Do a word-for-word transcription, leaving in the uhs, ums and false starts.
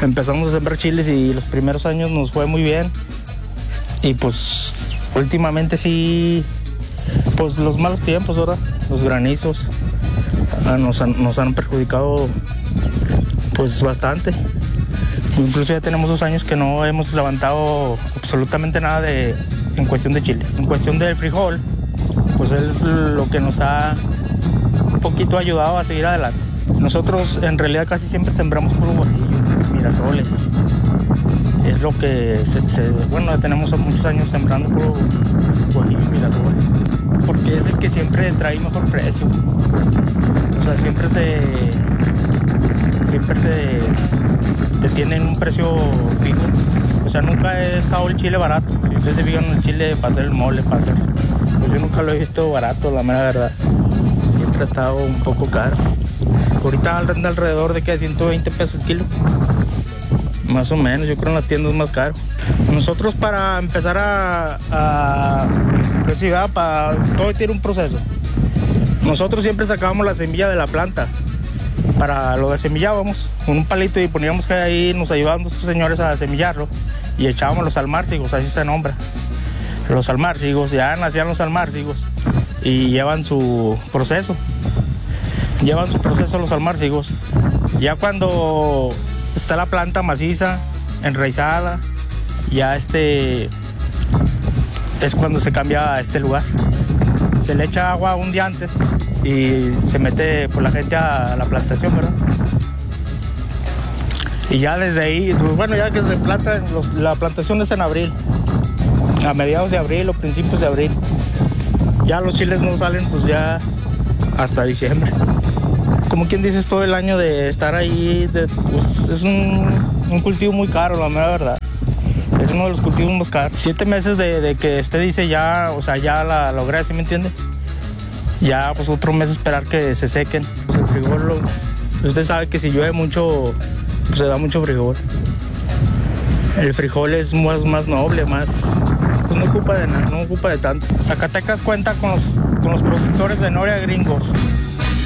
empezamos a sembrar chiles y los primeros años nos fue muy bien. Y pues últimamente sí, pues los malos tiempos, ¿verdad? Los granizos ah, nos, han, nos han perjudicado pues bastante. Incluso ya tenemos dos años que no hemos levantado absolutamente nada de, en cuestión de chiles. En cuestión del frijol, pues es lo que nos ha un poquito ayudado a seguir adelante. Nosotros en realidad casi siempre sembramos puro guajillo, mirasoles. Es lo que, se, se, bueno, tenemos muchos años sembrando puro guajillo y mirasoles, porque es el que siempre trae mejor precio. O sea, siempre se, siempre se te tienen un precio fijo. O sea, nunca ha estado el chile barato. Si ustedes se fijan, el chile para hacer el mole, para hacer, pues yo nunca lo he visto barato, la mera verdad. Siempre ha estado un poco caro. Ahorita anda alrededor de que ciento veinte pesos el kilo. Más o menos, yo creo en las tiendas más caro. Nosotros para empezar a, a pues sí, ¿verdad? Para, todo tiene un proceso. Nosotros siempre sacábamos la semilla de la planta. Para lo desemillábamos con un palito y poníamos que ahí nos ayudaban nuestros señores a semillarlo y echábamos los almárcigos, así se nombra. Los almárcigos, ya nacían los almárcigos y llevan su proceso. Llevan su proceso los almárcigos. Ya cuando está la planta maciza, enraizada, ya este es cuando se cambia a este lugar. Se le echa agua un día antes y se mete por la gente a la plantación, ¿verdad? Y ya desde ahí, bueno, ya que se planta, los, la plantación es en abril, a mediados de abril o principios de abril. Ya los chiles no salen pues ya hasta diciembre. Como quien dice, es todo el año de estar ahí, de, pues es un, un cultivo muy caro, la mera verdad. Es uno de los cultivos más caros. Siete meses de, de que usted dice ya, o sea, ya la logré, ¿sí me entiende? Ya, pues otro mes esperar que se sequen. Pues el frijol, lo, usted sabe que si llueve mucho, pues se da mucho frijol. El frijol es más, más noble, más, pues no ocupa de nada, no ocupa de tanto. Zacatecas cuenta con los, con los productores de noria gringos.